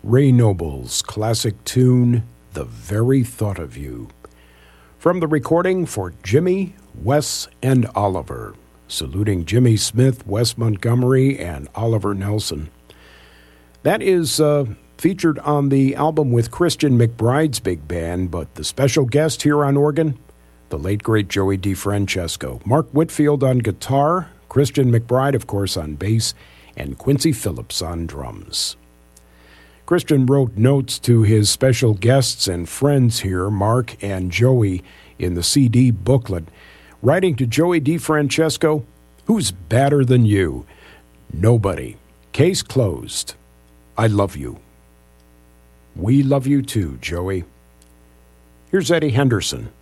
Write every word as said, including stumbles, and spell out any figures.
Ray Noble's classic tune, The Very Thought of You. From the recording for Jimmy, Wes, and Oliver, saluting Jimmy Smith, Wes Montgomery, and Oliver Nelson. That is uh, featured on the album with Christian McBride's big band, but the special guest here on organ, the late great Joey DeFrancesco. Mark Whitfield on guitar, Christian McBride, of course, on bass, and Quincy Phillips on drums. Christian wrote notes to his special guests and friends here, Mark and Joey, in the C D booklet, writing to Joey DeFrancesco, "Who's badder than you? Nobody. Case closed. I love you." We love you too, Joey. Here's Eddie Henderson.